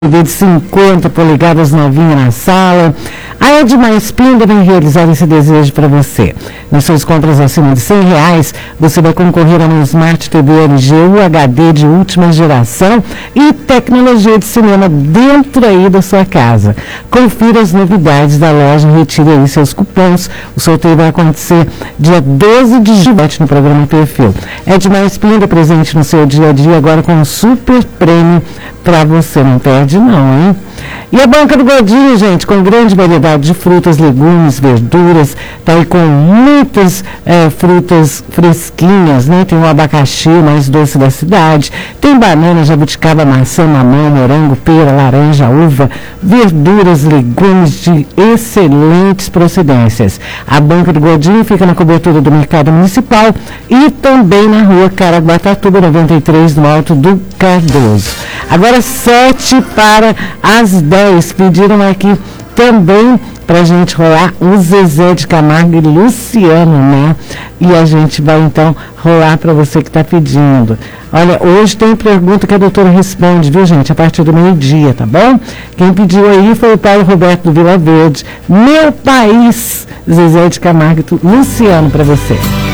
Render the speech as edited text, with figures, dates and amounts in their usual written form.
TV de 50 polegadas novinha na sala. A Edmar Espíndola vem realizar esse desejo para você. Nas suas compras acima de R$100, você vai concorrer a um Smart TV LG UHD de última geração e tecnologia de cinema dentro aí da sua casa. Confira as novidades da loja e retire aí seus cupons. O sorteio vai acontecer dia 12 de julho no programa Perfil. Edmar Espíndola presente no seu dia a dia agora com um super prêmio para você. Não perde não, hein? E a Banca do Godinho, gente, com grande variedade de frutas, legumes, verduras, tá aí com muitas frutas fresquinhas, né? Tem o abacaxi, o mais doce da cidade, tem banana, jabuticaba, maçã, mamão, morango, pera, laranja, uva, verduras, legumes de excelentes procedências. A Banca do Godinho fica na cobertura do Mercado Municipal e também na rua Caraguatatuba, 93, no Alto do Cardoso. Agora 7 para as 10. Pediram aqui também para a gente rolar o Zezé de Camargo e Luciano, né? E a gente vai então rolar para você que está pedindo. Olha, hoje tem pergunta que a doutora responde, viu, gente? A partir do meio-dia, tá bom? Quem pediu aí foi o Paulo Roberto do Vila Verde. Meu país, Zezé de Camargo e Luciano para você.